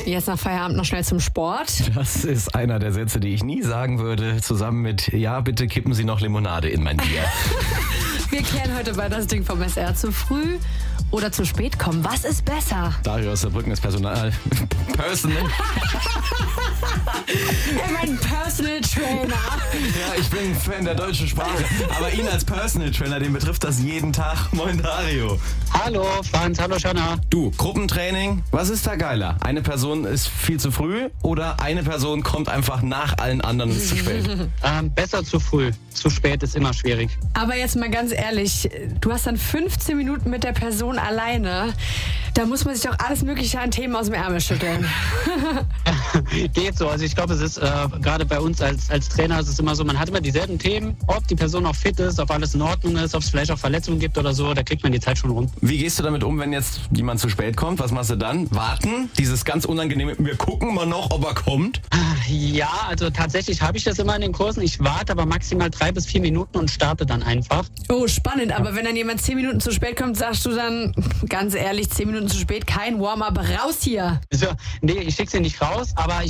Jetzt nach Feierabend noch schnell zum Sport. Das ist einer der Sätze, die ich nie sagen würde, zusammen mit, ja, bitte kippen Sie noch Limonade in mein Bier. Wir klären heute bei das Ding vom SR. Zu früh oder zu spät kommen. Was ist besser? Dario aus Saarbrücken ist Personal. Mein Personal Trainer. Ja, ich bin Fan der deutschen Sprache. Aber ihn als Personal Trainer, den betrifft das jeden Tag. Moin Dario. Hallo Franz, hallo Shanna. Du, Gruppentraining, was ist da geiler? Eine Person ist viel zu früh oder eine Person kommt einfach nach allen anderen und ist zu spät? Besser zu früh, zu spät ist immer schwierig. Aber jetzt mal ganz ehrlich, du hast dann 15 Minuten mit der Person alleine. Da muss man sich doch alles Mögliche an Themen aus dem Ärmel schütteln. Geht so, also ich glaube, es ist gerade bei uns als Trainer ist es immer so, man hat immer dieselben Themen, ob die Person auch fit ist, ob alles in Ordnung ist, ob es vielleicht auch Verletzungen gibt oder so, da kriegt man die Zeit schon rum. Wie gehst du damit um, wenn jetzt jemand zu spät kommt? Was machst du dann? Warten? Dieses ganz unangenehme, wir gucken mal noch, ob er kommt? Ja, also tatsächlich habe ich das immer in den Kursen. Ich warte aber maximal 3 bis 4 Minuten und starte dann einfach. Oh, spannend. Aber wenn dann jemand 10 Minuten zu spät kommt, sagst du dann, ganz ehrlich, 10 Minuten zu spät, kein Warm-up, raus hier. Nee, ich schicke sie nicht raus, aber